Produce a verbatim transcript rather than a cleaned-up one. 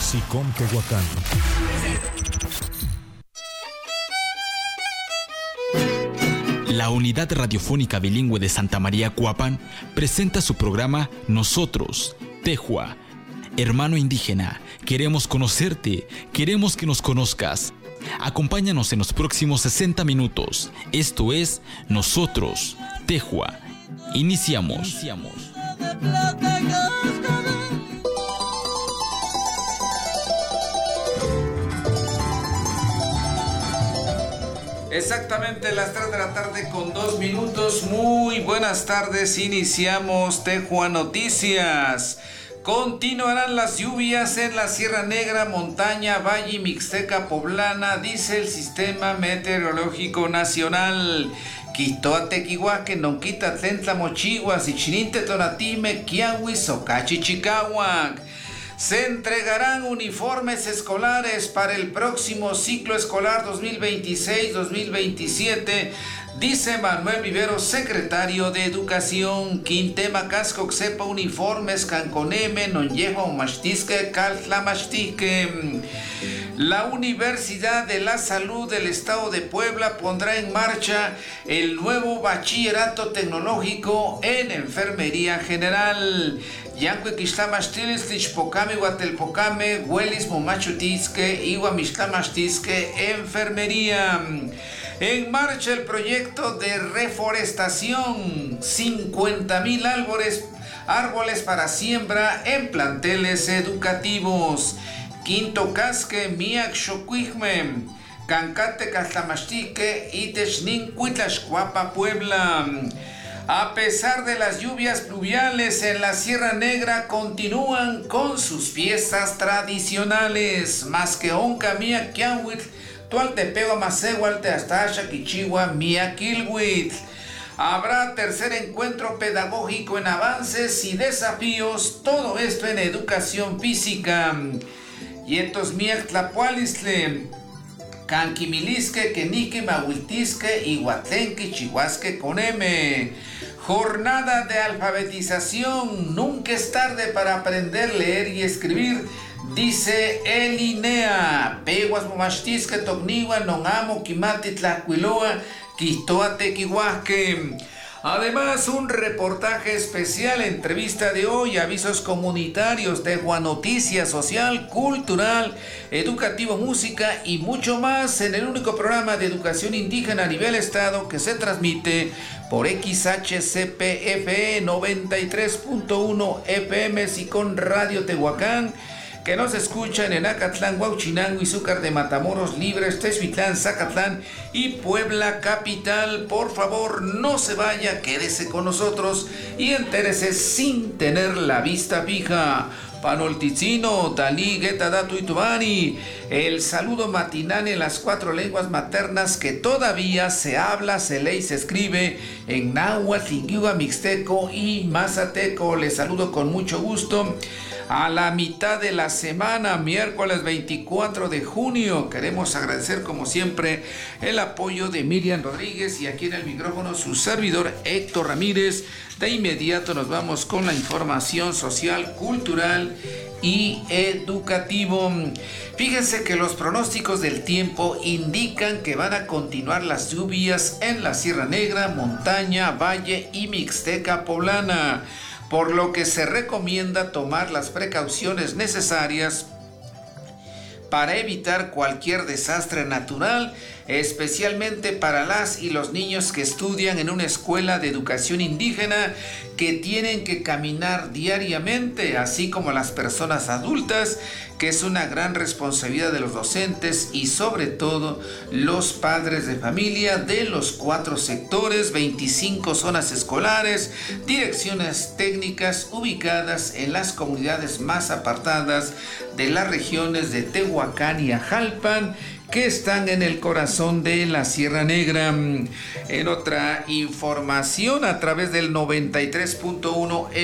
SICOM Tehuacán. La Unidad Radiofónica Bilingüe de Santa María Cuapan presenta su programa Nosotros, Tehua. Hermano indígena, queremos conocerte, queremos que nos conozcas. Acompáñanos en los próximos sesenta minutos. Esto es Nosotros, Tehua. Iniciamos. Iniciamos. Exactamente las tres de la tarde con dos minutos. Muy buenas tardes, iniciamos Tehua Noticias. Continuarán las lluvias en la Sierra Negra, Montaña, Valle y Mixteca Poblana, dice el Sistema Meteorológico Nacional. Quitoatequihuaque, Nonquita, Tentla, Mochiguas, Ichininte, Tonatime, Kiahui, Socachi, Chicahuac. Se entregarán uniformes escolares para el próximo ciclo escolar dos mil veintiséis dos mil veintisiete, dice Manuel Vivero, secretario de Educación. Quintema Casco Sepa uniformes Canconeme, Nonyejo Machtisque, Caltlamachtisque. La Universidad de la Salud del Estado de Puebla pondrá en marcha el nuevo bachillerato tecnológico en enfermería general. Yanque Quixtlamachtilis, Tixpocame, Huatelpocame, Huelis, Momachutisque, Iguamixtlamachtisque, enfermería. En marcha el proyecto de reforestación, cincuenta mil árboles, árboles para siembra en planteles educativos. Quinto Casque, Miak Xocuijme, Cancate, Caltlamachtique y Technin, Cuitlaxcuapa, Puebla. A pesar de las lluvias pluviales en la Sierra Negra, continúan con sus fiestas tradicionales. Masqueonca, Mia Kianhuitl, Tualtepeo, Amacehualte, Astacha, Quichigua, Mia Quilhuitl. Habrá tercer encuentro pedagógico en avances y desafíos, todo esto en educación física. Y estos Miak Tlapualistle, Canquimilisque, Quenique, Mahuiltisque, Iguatlenque, Chihuasque, Coneme. Jornada de alfabetización. Nunca es tarde para aprender, leer y escribir, dice el INEA. Peguas, Momachtisque, Tocnigua, Nonamo, Quimati, Tlacuiloa, Quitoa, Tequihuasque. Además, un reportaje especial, entrevista de hoy, avisos comunitarios, Tehua Noticias, social, cultural, educativo, música y mucho más en el único programa de educación indígena a nivel estado que se transmite por X H C P F E noventa y tres punto uno F M SICOM Radio Tehuacán, que nos escuchan en Acatlán, Huauchinango, Izúcar de Matamoros, Libres, Texuitlán, Zacatlán y Puebla Capital. Por favor, no se vaya, quédese con nosotros y entérese sin tener la vista fija. Panolticino, Talí, Gueta, Datu y Tubani. El saludo matinal en las cuatro lenguas maternas que todavía se habla, se lee y se escribe en náhuatl, inguiwa, mixteco y mazateco. Les saludo con mucho gusto. A la mitad de la semana, miércoles veinticuatro de junio, queremos agradecer como siempre el apoyo de Miriam Rodríguez y aquí en el micrófono su servidor Héctor Ramírez. De inmediato nos vamos con la información social, cultural y educativo. Fíjense que los pronósticos del tiempo indican que van a continuar las lluvias en la Sierra Negra, Montaña, Valle y Mixteca Poblana, por lo que se recomienda tomar las precauciones necesarias para evitar cualquier desastre natural, especialmente para las y los niños que estudian en una escuela de educación indígena que tienen que caminar diariamente, así como las personas adultas, que es una gran responsabilidad de los docentes y sobre todo los padres de familia de los cuatro sectores, veinticinco zonas escolares, direcciones técnicas ubicadas en las comunidades más apartadas de las regiones de Tehuacán y Ajalpan, que están en el corazón de la Sierra Negra. En otra información, a través del noventa y tres punto uno